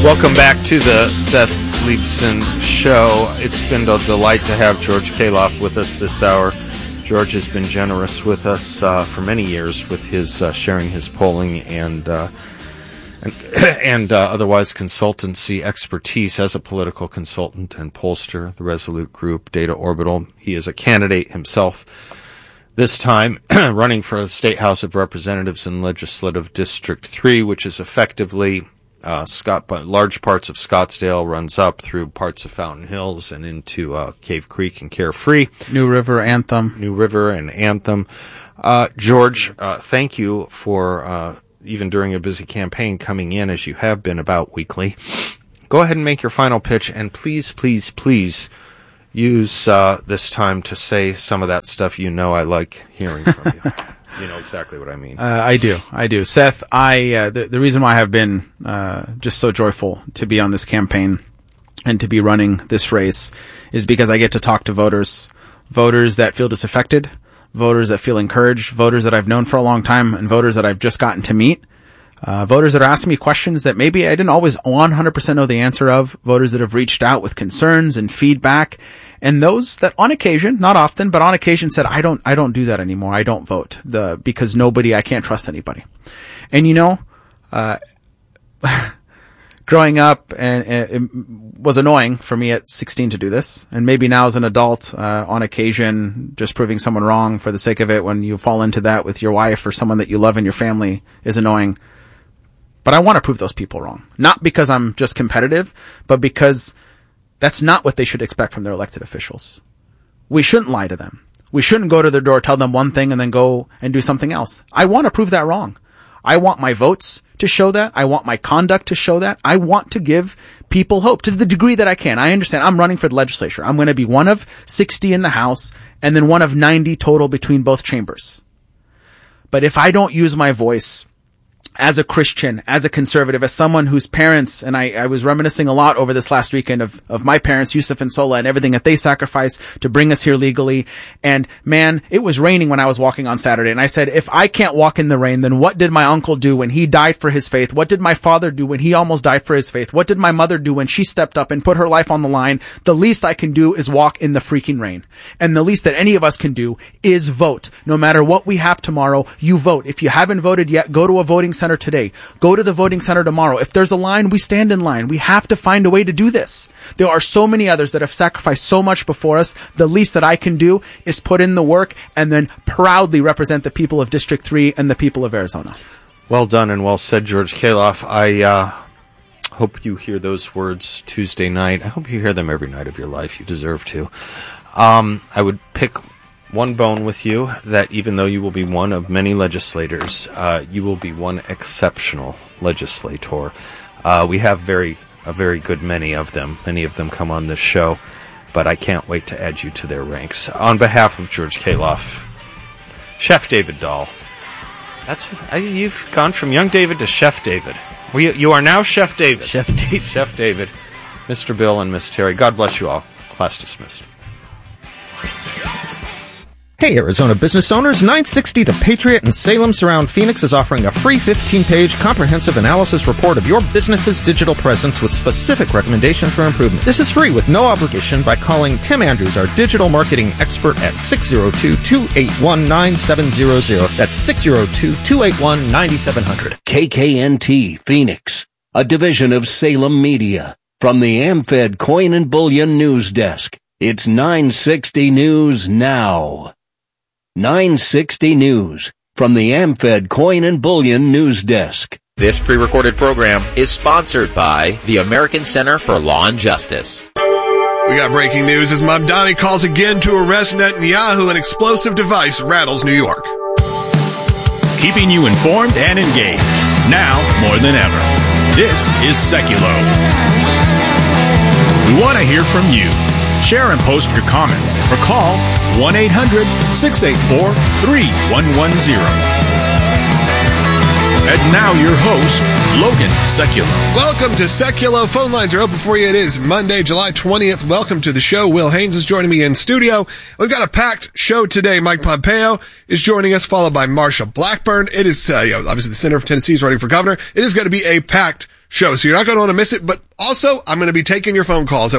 Welcome back to the Seth Leibsohn Show. It's been a delight to have George Kaloff with us this hour. George has been generous with us for many years with his sharing his polling and otherwise consultancy expertise as a political consultant and pollster, the Resolute Group, Data Orbital. He is a candidate himself, this time running for the State House of Representatives in Legislative District 3, which is effectively large parts of Scottsdale, runs up through parts of Fountain Hills and into Cave Creek and Carefree. New River, Anthem. George, thank you for, even during a busy campaign, coming in as you have been about weekly. Go ahead and make your final pitch, and please, please, please use this time to say some of that stuff you know I like hearing from you. You know exactly what I mean. I do. Seth, the reason why I have been just so joyful to be on this campaign and to be running this race is because I get to talk to voters that feel disaffected, voters that feel encouraged, voters that I've known for a long time, and voters that I've just gotten to meet. Voters that are asking me questions that maybe I didn't always 100% know the answer of, voters that have reached out with concerns and feedback, and those that on occasion, not often, but on occasion said, I don't do that anymore. I don't vote because I can't trust anybody. And growing up, and it was annoying for me at 16 to do this, and maybe now as an adult, on occasion, just proving someone wrong for the sake of it when you fall into that with your wife or someone that you love in your family is annoying. But I want to prove those people wrong. Not because I'm just competitive, but because that's not what they should expect from their elected officials. We shouldn't lie to them. We shouldn't go to their door, tell them one thing, and then go and do something else. I want to prove that wrong. I want my votes to show that. I want my conduct to show that. I want to give people hope to the degree that I can. I understand I'm running for the legislature. I'm going to be one of 60 in the House and then one of 90 total between both chambers. But if I don't use my voice as a Christian, as a conservative, as someone whose parents, and I was reminiscing a lot over this last weekend of my parents, Yusuf and Sola, and everything that they sacrificed to bring us here legally. And man, it was raining when I was walking on Saturday. And I said, if I can't walk in the rain, then what did my uncle do when he died for his faith? What did my father do when he almost died for his faith? What did my mother do when she stepped up and put her life on the line? The least I can do is walk in the freaking rain. And the least that any of us can do is vote. No matter what we have tomorrow, you vote. If you haven't voted yet, go to a voting center today. Go to the voting center tomorrow. If there's a line, we stand in line. We have to find a way to do this. There are so many others that have sacrificed so much before us. The least that I can do is put in the work and then proudly represent the people of District 3 and the people of Arizona. Well done and well said, George Kaloff. I hope you hear those words Tuesday night. I hope you hear them every night of your life. You deserve to. I would pick one bone with you, that even though you will be one of many legislators, you will be one exceptional legislator. We have a very good many of them. Many of them come on this show, but I can't wait to add you to their ranks. On behalf of George Kaloff, Chef David Dahl. You've gone from young David to Chef David. You are now Chef David. Chef David. Chef David. Mr. Bill and Miss Terry. God bless you all. Class dismissed. Hey, Arizona business owners, 960 The Patriot in Salem Surround Phoenix is offering a free 15-page comprehensive analysis report of your business's digital presence with specific recommendations for improvement. This is free with no obligation by calling Tim Andrews, our digital marketing expert, at 602-281-9700. That's 602-281-9700. KKNT Phoenix, a division of Salem Media. From the AmFed Coin and Bullion News Desk, it's 960 News Now. 960 News from the AmFed Coin and Bullion News Desk. This pre-recorded program is sponsored by the American Center for Law and Justice. We got breaking news as Mamdani calls again to arrest Netanyahu. An explosive device rattles New York. Keeping you informed and engaged, now more than ever. This is Seculo. We want to hear from you. Share and post your comments or call 1-800-684-3110. And now your host, Logan Seculo. Welcome to Seculo. Phone lines are open for you. It is Monday, July 20th. Welcome to the show. Will Haynes is joining me in studio. We've got a packed show today. Mike Pompeo is joining us, followed by Marsha Blackburn. It is, obviously the Senator of Tennessee is running for governor. It is going to be a packed show. So you're not going to want to miss it. But also, I'm going to be taking your phone calls at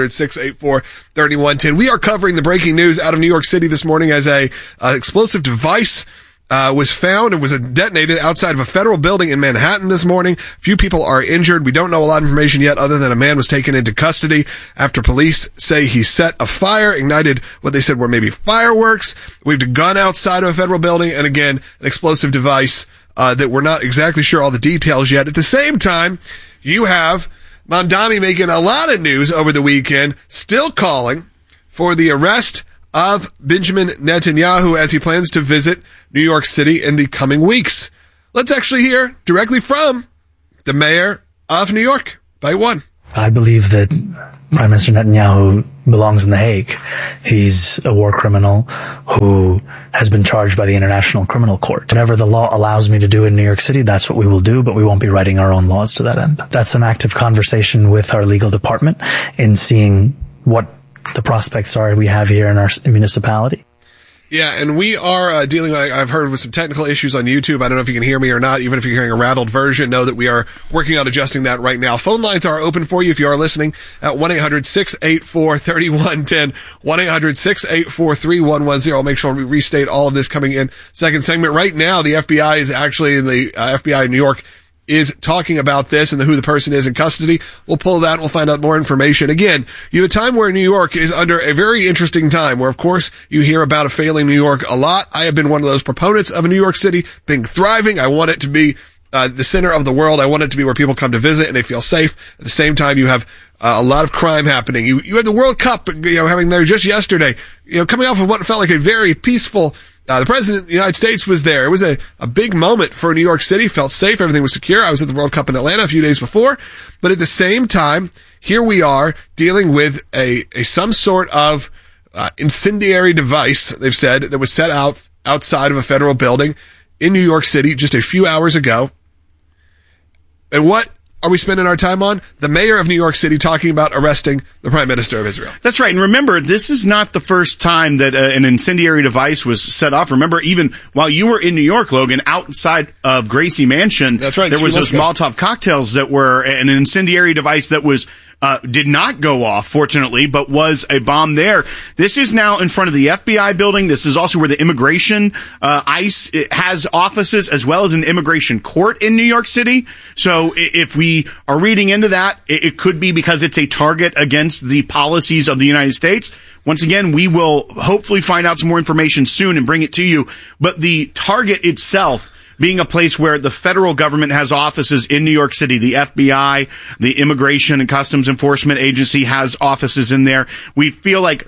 1-800-684-3110. We are covering the breaking news out of New York City this morning as a explosive device was found and was detonated outside of a federal building in Manhattan this morning. Few people are injured. We don't know a lot of information yet other than a man was taken into custody after police say he set a fire, ignited what they said were maybe fireworks, waved a gun outside of a federal building, and again, an explosive device that we're not exactly sure all the details yet. At the same time, you have Mamdani making a lot of news over the weekend, still calling for the arrest of Benjamin Netanyahu as he plans to visit New York City in the coming weeks. Let's actually hear directly from the mayor of New York, Bite One. I believe that Prime Minister Netanyahu belongs in The Hague. He's a war criminal who has been charged by the International Criminal Court. Whatever the law allows me to do in New York City, that's what we will do, but we won't be writing our own laws to that end. That's an active conversation with our legal department in seeing what the prospects are we have here in our municipality. Yeah, and we are dealing, I've heard, with some technical issues on YouTube. I don't know if you can hear me or not. Even if you're hearing a rattled version, know that we are working on adjusting that right now. Phone lines are open for you if you are listening at 1-800-684-3110, 1-800-684-3110. I'll make sure we restate all of this coming in second segment. Right now, the FBI is actually in the FBI in New York is talking about this and who the person is in custody. We'll pull that. We'll find out more information. Again, you have a time where New York is under a very interesting time where, of course, you hear about a failing New York a lot. I have been one of those proponents of a New York City being thriving. I want it to be the center of the world. I want it to be where people come to visit and they feel safe. At the same time, you have a lot of crime happening. You had the World Cup, having there just yesterday, coming off of what felt like a very peaceful the President of the United States was there. It was a big moment for New York City. Felt safe. Everything was secure. I was at the World Cup in Atlanta a few days before. But at the same time, here we are dealing with some sort of incendiary device, they've said, that was set outside of a federal building in New York City just a few hours ago. And what are we spending our time on? The mayor of New York City talking about arresting the Prime Minister of Israel. That's right. And remember, this is not the first time that an incendiary device was set off. Remember, even while you were in New York, Logan, outside of Gracie Mansion, that's right, there was those Molotov cocktails that were an incendiary device that was did not go off, fortunately, but was a bomb there. This is now in front of the FBI building. This is also where the immigration, ICE has offices, as well as an immigration court in New York City. So if we are reading into that, it could be because it's a target against the policies of the United States. Once again, we will hopefully find out some more information soon and bring it to you. But the target itself being a place where the federal government has offices in New York City, the FBI, the Immigration and Customs Enforcement Agency has offices in there. We feel like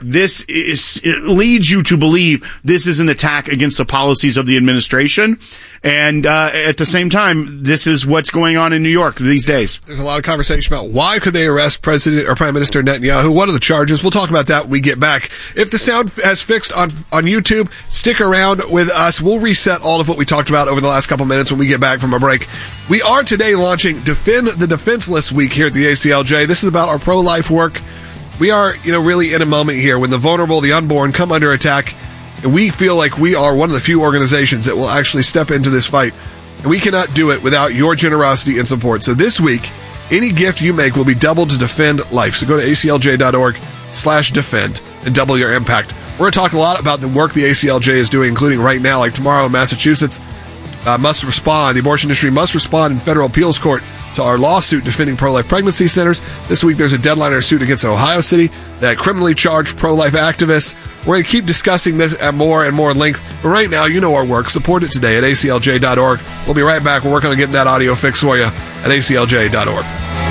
it leads you to believe this is an attack against the policies of the administration. And at the same time, this is what's going on in New York these days. There's a lot of conversation about why could they arrest President or Prime Minister Netanyahu? What are the charges? We'll talk about that when we get back. If the sound has fixed on YouTube, stick around with us. We'll reset all of what we talked about over the last couple minutes when we get back from a break. We are today launching Defend the Defenseless Week here at the ACLJ. This is about our pro-life work. We are, really in a moment here when the vulnerable, the unborn come under attack. And we feel like we are one of the few organizations that will actually step into this fight. And we cannot do it without your generosity and support. So this week, any gift you make will be doubled to defend life. So go to aclj.org/defend and double your impact. We're going to talk a lot about the work the ACLJ is doing, including right now, like tomorrow in Massachusetts, must respond. The abortion industry must respond in federal appeals court to our lawsuit defending pro-life pregnancy centers. This week, there's a deadline or suit against Ohio City that criminally charged pro-life activists. We're going to keep discussing this at more and more length. But right now, you know our work. Support it today at aclj.org. We'll be right back. We're working on getting that audio fixed for you at aclj.org.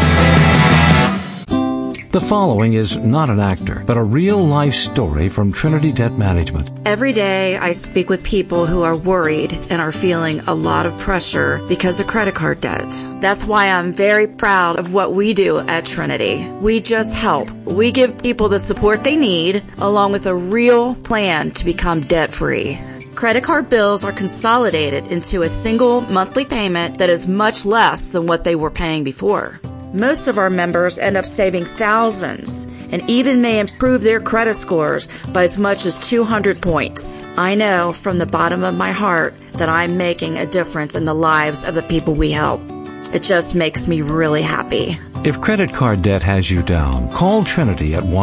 The following is not an actor, but a real-life story from Trinity Debt Management. Every day I speak with people who are worried and are feeling a lot of pressure because of credit card debt. That's why I'm very proud of what we do at Trinity. We just help. We give people the support they need, along with a real plan to become debt-free. Credit card bills are consolidated into a single monthly payment that is much less than what they were paying before. Most of our members end up saving thousands and even may improve their credit scores by as much as 200 points. I know from the bottom of my heart that I'm making a difference in the lives of the people we help. It just makes me really happy. If credit card debt has you down, call Trinity at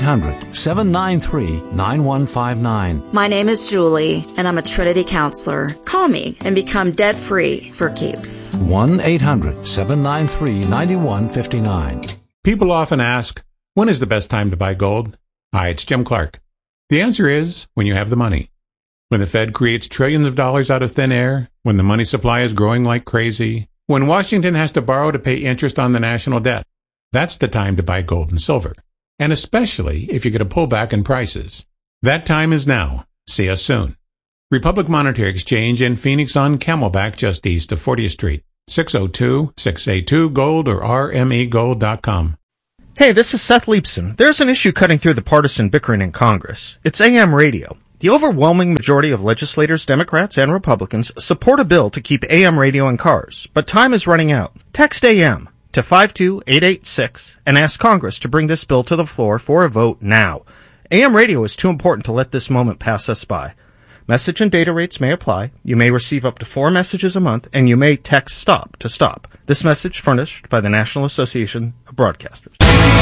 1-800-793-9159. My name is Julie, and I'm a Trinity counselor. Call me and become debt-free for keeps. 1-800-793-9159. People often ask, when is the best time to buy gold? Hi, it's Jim Clark. The answer is when you have the money. When the Fed creates trillions of dollars out of thin air, when the money supply is growing like crazy, when Washington has to borrow to pay interest on the national debt, that's the time to buy gold and silver. And especially if you get a pullback in prices. That time is now. See us soon. Republic Monetary Exchange in Phoenix on Camelback just east of 40th Street. 602-682-GOLD or rmegold.com. Hey, this is Seth Leibson. There's an issue cutting through the partisan bickering in Congress. It's AM radio. The overwhelming majority of legislators, Democrats and Republicans, support a bill to keep AM radio in cars, but time is running out. Text AM to 52886 and ask Congress to bring this bill to the floor for a vote now. AM radio is too important to let this moment pass us by. Message and data rates may apply. You may receive up to 4 messages a month, and you may text STOP to stop. This message furnished by the National Association of Broadcasters.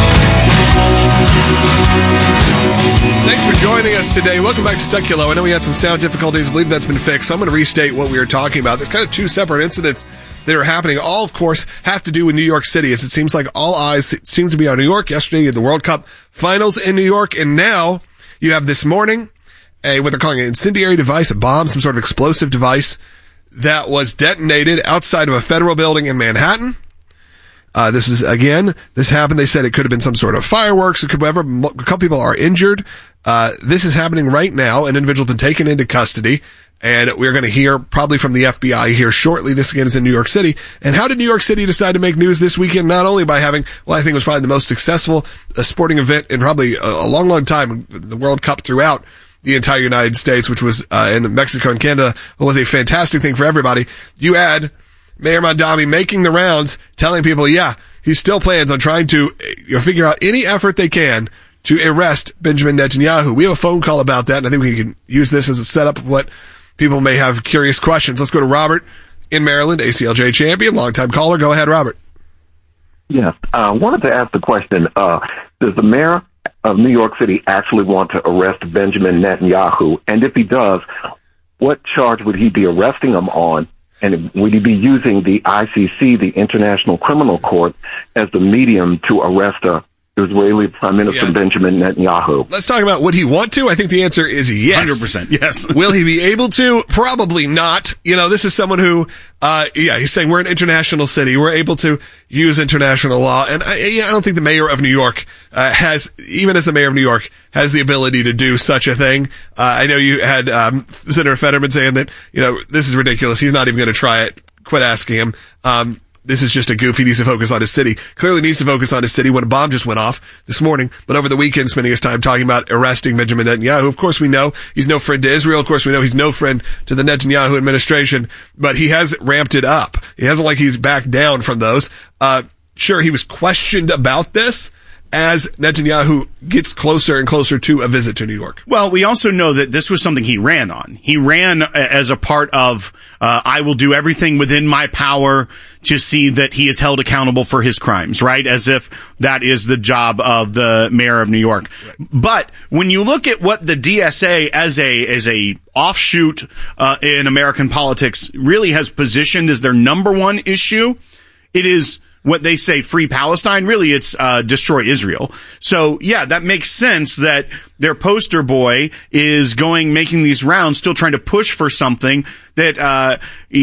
Thanks for joining us today. Welcome back to Seculo. I know we had some sound difficulties. I believe that's been fixed. So I'm going to restate what we were talking about. There's kind of 2 separate incidents that are happening. All, of course, have to do with New York City, as it seems like all eyes seem to be on New York. Yesterday, you had the World Cup finals in New York, and now you have this morning what they're calling an incendiary device, a bomb, some sort of explosive device that was detonated outside of a federal building in Manhattan. This happened. They said it could have been some sort of fireworks. It could be whatever. A couple people are injured. This is happening right now. An individual's been taken into custody, and we're going to hear probably from the FBI here shortly. This again is in New York City. And how did New York City decide to make news this weekend? Not only by having, I think it was probably the most successful sporting event in probably a long, long time, the World Cup throughout the entire United States, which was in Mexico and Canada, was a fantastic thing for everybody. You add Mayor Mondami making the rounds, telling people, he still plans on trying to figure out any effort they can to arrest Benjamin Netanyahu. We have a phone call about that, and I think we can use this as a setup of what people may have curious questions. Let's go to Robert in Maryland, ACLJ champion, longtime caller. Go ahead, Robert. Yes, I wanted to ask the question, does the mayor of New York City actually want to arrest Benjamin Netanyahu? And if he does, what charge would he be arresting him on? And would he be using the ICC, the International Criminal Court, as the medium to arrest Israeli Prime Minister Benjamin Netanyahu? Let's talk about would he want to? I think the answer is yes. 100% yes. Will he be able to? Probably not. This is someone who, he's saying we're an international city. We're able to use international law. And I don't think the mayor of New York even as the mayor of New York, has the ability to do such a thing. I know you had Senator Fetterman saying that, this is ridiculous. He's not even going to try it. Quit asking him. This is just a goof. He needs to focus on his city. Clearly needs to focus on his city when a bomb just went off this morning. But over the weekend, spending his time talking about arresting Benjamin Netanyahu. Of course, we know he's no friend to Israel. Of course, we know he's no friend to the Netanyahu administration. But he has ramped it up. He hasn't like he's backed down from those. Sure, he was questioned about this as Netanyahu gets closer and closer to a visit to New York. Well, we also know that this was something he ran on. He ran as a part of, I will do everything within my power to see that he is held accountable for his crimes, right? As if that is the job of the mayor of New York. Right. But when you look at what the DSA as a offshoot in American politics really has positioned as their number one issue, it is what they say, free Palestine. Really, it's destroy Israel. So, that makes sense that their poster boy is making these rounds, still trying to push for something that,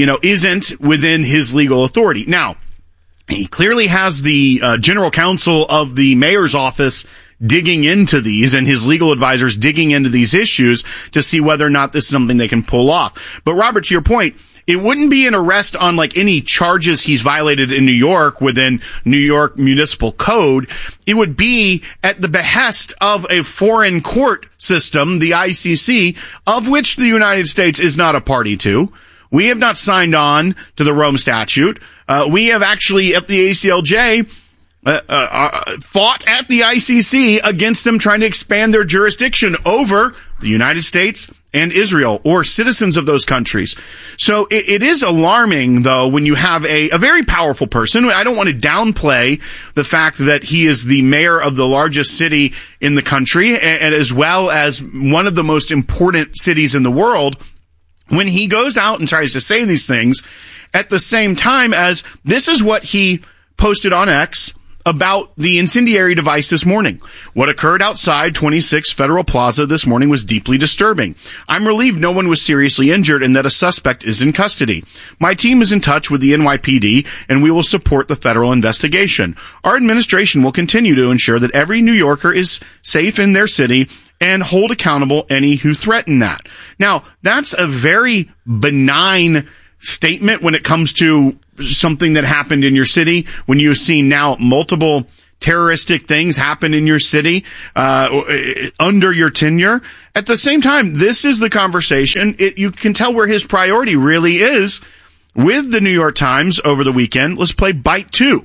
isn't within his legal authority. Now, he clearly has the general counsel of the mayor's office digging into these and his legal advisors digging into these issues to see whether or not this is something they can pull off. But Robert, to your point, it wouldn't be an arrest on any charges he's violated in New York within New York Municipal Code. It would be at the behest of a foreign court system, the ICC, of which the United States is not a party to. We have not signed on to the Rome Statute. We have actually, at the ACLJ, fought at the ICC against them trying to expand their jurisdiction over the United States and Israel, or citizens of those countries. So it is alarming, though, when you have a very powerful person. I don't want to downplay the fact that he is the mayor of the largest city in the country, and as well as one of the most important cities in the world, when he goes out and tries to say these things at the same time as this is what he posted on X about the incendiary device this morning. What occurred outside 26 Federal Plaza this morning was deeply disturbing. I'm relieved no one was seriously injured and that a suspect is in custody. My team is in touch with the NYPD and we will support the federal investigation. Our administration will continue to ensure that every New Yorker is safe in their city and hold accountable any who threaten that. Now, that's a very benign statement when it comes to something that happened in your city, when you've seen now multiple terroristic things happen in your city under your tenure. At the same time, this is the conversation. You can tell where his priority really is with the New York Times over the weekend. Let's play bite 2.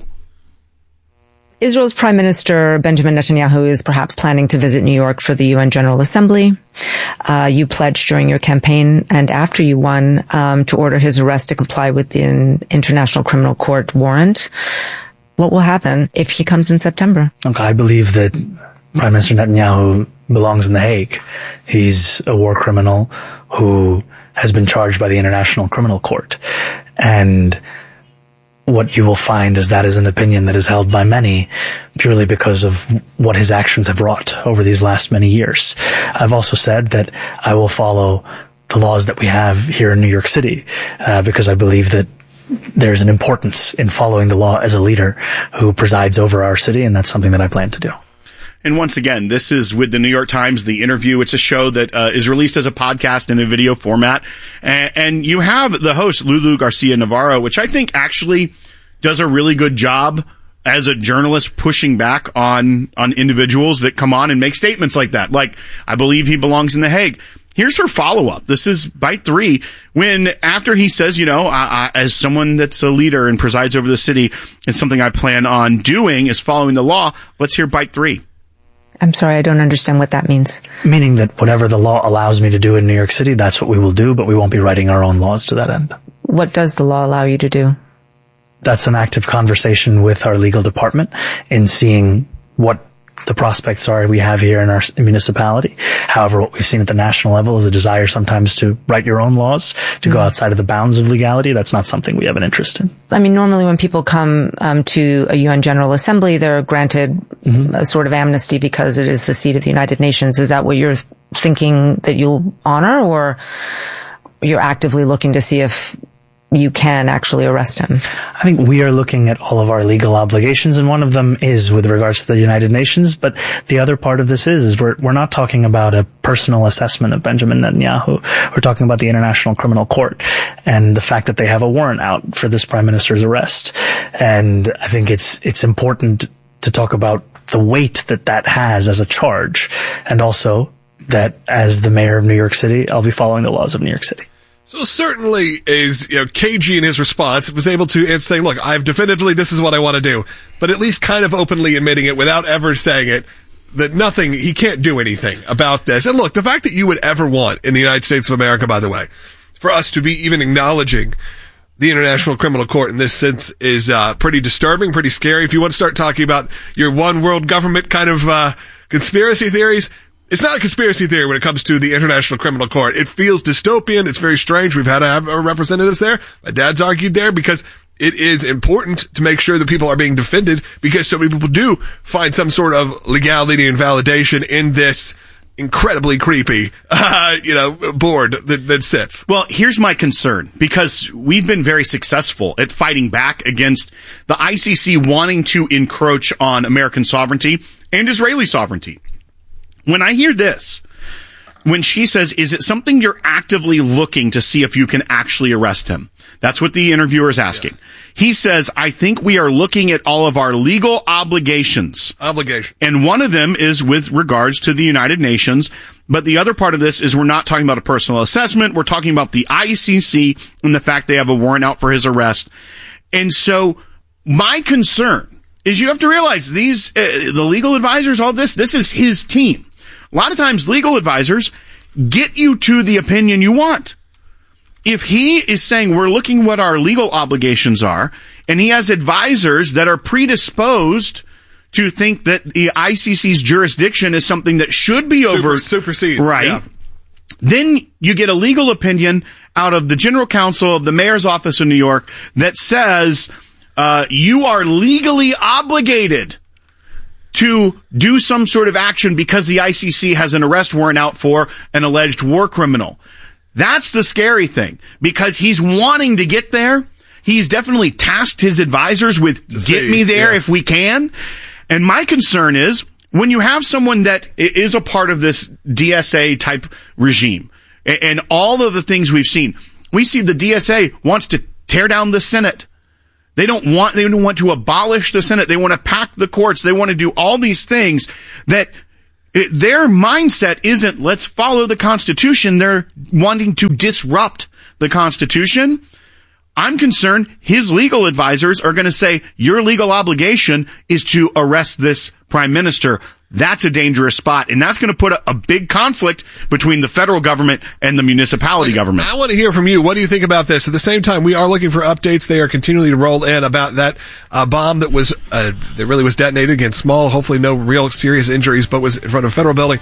Israel's Prime Minister Benjamin Netanyahu is perhaps planning to visit New York for the UN General Assembly. You pledged during your campaign and after you won to order his arrest to comply with the International Criminal Court warrant. What will happen if he comes in September? Okay, I believe that Prime Minister Netanyahu belongs in The Hague. He's a war criminal who has been charged by the International Criminal Court. And what you will find is that is an opinion that is held by many purely because of what his actions have wrought over these last many years. I've also said that I will follow the laws that we have here in New York City, because I believe that there's an importance in following the law as a leader who presides over our city, and that's something that I plan to do. And once again, this is with the New York Times, The Interview. It's a show that is released as a podcast in a video format. And you have the host, Lulu Garcia Navarro, which I think actually does a really good job as a journalist pushing back on individuals that come on and make statements like that. Like, I believe he belongs in The Hague. Here's her follow-up. This is bite 3. When after he says, as someone that's a leader and presides over the city, it's something I plan on doing is following the law. Let's hear bite 3. I'm sorry, I don't understand what that means. Meaning that whatever the law allows me to do in New York City, that's what we will do, but we won't be writing our own laws to that end. What does the law allow you to do? That's an active conversation with our legal department in seeing what the prospects are we have here in our municipality. However, what we've seen at the national level is a desire sometimes to write your own laws, to go outside of the bounds of legality. That's not something we have an interest in. I mean, normally when people come to a UN General Assembly, they're granted a sort of amnesty because it is the seat of the United Nations. Is that what you're thinking that you'll honor, or you're actively looking to see if you can actually arrest him? I think we are looking at all of our legal obligations, and one of them is with regards to the United Nations. But the other part of this is we're not talking about a personal assessment of Benjamin Netanyahu. We're talking about the International Criminal Court and the fact that they have a warrant out for this prime minister's arrest. And I think it's important to talk about the weight that has as a charge, and also that as the mayor of New York City, I'll be following the laws of New York City. So certainly is, cagey in his response, was able to say, look, I've definitively, this is what I want to do, but at least kind of openly admitting it without ever saying it, that he can't do anything about this. And look, the fact that you would ever want in the United States of America, by the way, for us to be even acknowledging the International Criminal Court in this sense is pretty disturbing, pretty scary. If you want to start talking about your one world government kind of conspiracy theories, it's not a conspiracy theory when it comes to the International Criminal Court. It feels dystopian. It's very strange. We've had to have our representatives there. My dad's argued there because it is important to make sure that people are being defended, because so many people do find some sort of legality and validation in this incredibly creepy, board that sits. Well, here's my concern, because we've been very successful at fighting back against the ICC wanting to encroach on American sovereignty and Israeli sovereignty. When I hear this, when she says, is it something you're actively looking to see if you can actually arrest him? That's what the interviewer is asking. Yeah. He says, I think we are looking at all of our legal obligations. And one of them is with regards to the United Nations. But the other part of this is we're not talking about a personal assessment. We're talking about the ICC and the fact they have a warrant out for his arrest. And so my concern is you have to realize these, the legal advisors, all this is his team. A lot of times legal advisors get you to the opinion you want. If he is saying we're looking what our legal obligations are, and he has advisors that are predisposed to think that the ICC's jurisdiction is something that should be supersedes, right? Yeah. Then you get a legal opinion out of the general counsel of the mayor's office in New York that says you are legally obligated to do some sort of action because the ICC has an arrest warrant out for an alleged war criminal. That's the scary thing, because he's wanting to get there. He's definitely tasked his advisors with get me there if we can. And my concern is when you have someone that is a part of this DSA type regime and all of the things we've seen, we see the DSA wants to tear down the Senate. They don't want to abolish the Senate. They want to pack the courts. They want to do all these things that their mindset isn't let's follow the Constitution. They're wanting to disrupt the Constitution. I'm concerned his legal advisors are going to say your legal obligation is to arrest this prime minister. That's a dangerous spot, and that's going to put a big conflict between the federal government and the municipality government. I want to hear from you. What do you think about this? At the same time, we are looking for updates. They are continually to roll in about that bomb that was that really was detonated against small, hopefully no real serious injuries, but was in front of a federal building